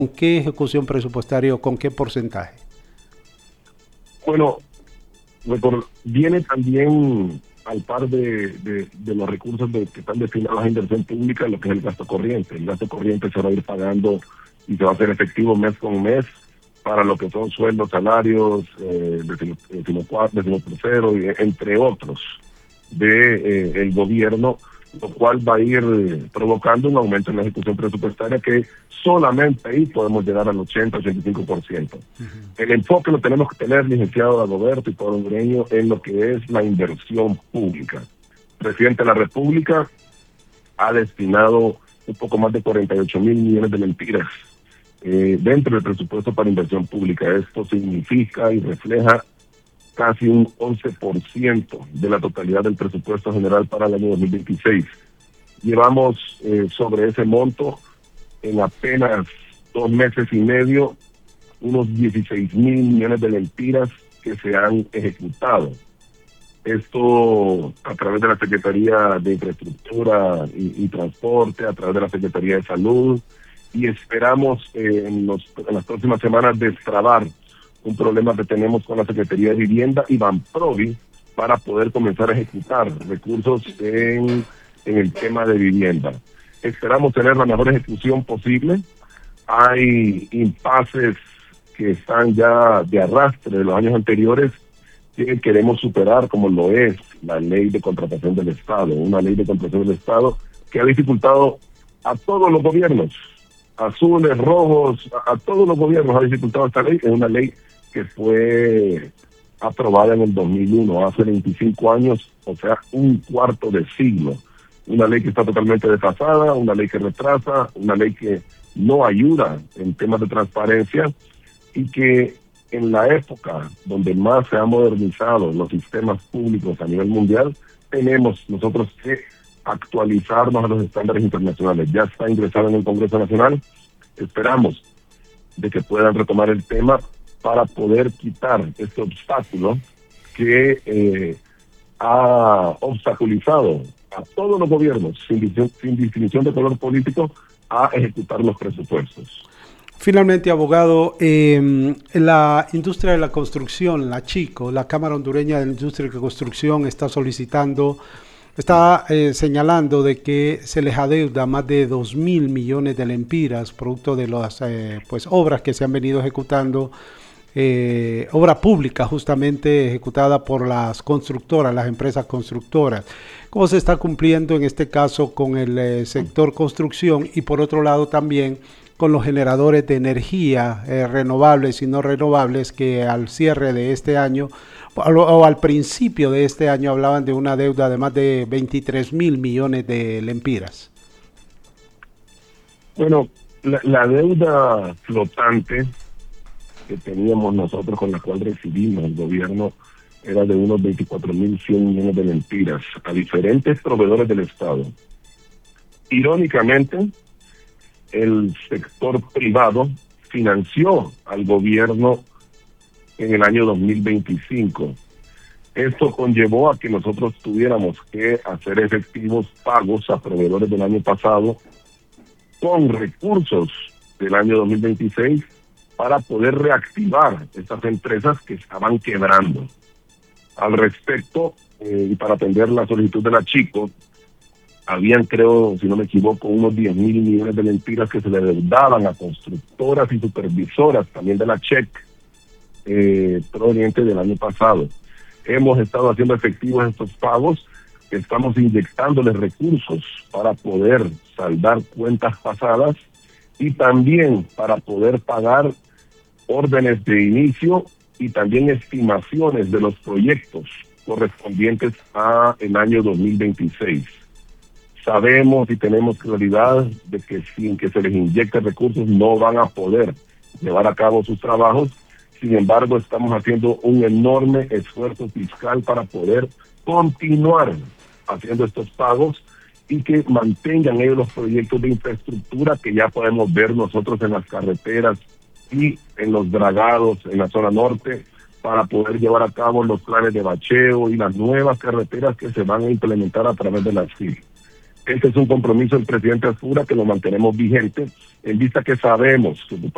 ¿Con qué ejecución presupuestaria o con qué porcentaje? Bueno, viene también al par de los recursos que están destinados a inversión pública, lo que es el gasto corriente. El gasto corriente se va a ir pagando y se va a hacer efectivo mes con mes para lo que son sueldos, salarios, decimotercero, entre otros, el gobierno, lo cual va a ir provocando un aumento en la ejecución presupuestaria que solamente ahí podemos llegar al 80-85%. El enfoque lo tenemos que tener, licenciado Dagoberto y todo hondureño, en lo que es la inversión pública. El presidente de la República ha destinado un poco más de 48,000 millones de lempiras dentro del presupuesto para inversión pública. Esto significa y refleja casi un 11% de la totalidad del presupuesto general para el año 2026. Llevamos sobre ese monto en apenas 2 meses y medio unos 16,000 millones de lempiras que se han ejecutado. Esto a través de la Secretaría de Infraestructura y Transporte, a través de la Secretaría de Salud, y esperamos en las próximas semanas destrabar un problema que tenemos con la Secretaría de Vivienda y Banprovi para poder comenzar a ejecutar recursos en el tema de vivienda. Esperamos tener la mejor ejecución posible. Hay impases que están ya de arrastre de los años anteriores que queremos superar, como lo es la ley de contratación del Estado, una ley de contratación del Estado que ha dificultado a todos los gobiernos, azules, rojos, a todos los gobiernos ha dificultado esta ley. Es una ley que fue aprobada en el 2001, hace 25 años, o sea, un cuarto de siglo. Una ley que está totalmente desfasada, una ley que retrasa, una ley que no ayuda en temas de transparencia y que en la época donde más se han modernizado los sistemas públicos a nivel mundial, tenemos nosotros que actualizarnos a los estándares internacionales. Ya está ingresado en el Congreso Nacional. Esperamos de que puedan retomar el tema para poder quitar este obstáculo que ha obstaculizado a todos los gobiernos, sin distinción de color político, a ejecutar los presupuestos. Finalmente, abogado, la industria de la construcción, la CHICO, la Cámara Hondureña de la Industria de la Construcción, está señalando de que se les adeuda más de 2,000 millones de lempiras, producto de las obras que se han venido ejecutando, obra pública justamente ejecutada por las constructoras, las empresas constructoras. ¿Cómo se está cumpliendo en este caso con el sector construcción y por otro lado también con los generadores de energía renovables y no renovables que al cierre de este año o al principio de este año hablaban de una deuda de más de 23,000 millones de lempiras? Bueno, la deuda flotante que teníamos nosotros, con la cual recibimos el gobierno, era de unos 24,100 millones de lempiras a diferentes proveedores del Estado. Irónicamente, el sector privado financió al gobierno en el año 2025. Esto conllevó a que nosotros tuviéramos que hacer efectivos pagos a proveedores del año pasado con recursos del año 2026 para poder reactivar estas empresas que estaban quebrando. Al respecto, y para atender la solicitud de la CHICO, habían, creo, si no me equivoco, unos 10,000 millones de lempiras que se le deudaban a constructoras y supervisoras, también de la CHEC, proveniente del año pasado. Hemos estado haciendo efectivos estos pagos, estamos inyectándoles recursos para poder saldar cuentas pasadas y también para poder pagar órdenes de inicio y también estimaciones de los proyectos correspondientes a el año 2026. Sabemos y tenemos claridad de que sin que se les inyecte recursos no van a poder llevar a cabo sus trabajos. Sin embargo, estamos haciendo un enorme esfuerzo fiscal para poder continuar haciendo estos pagos y que mantengan ellos los proyectos de infraestructura que ya podemos ver nosotros en las carreteras y en los dragados en la zona norte, para poder llevar a cabo los planes de bacheo y las nuevas carreteras que se van a implementar a través de las FIL. Este es un compromiso del presidente Asfura que lo mantenemos vigente, en vista que sabemos que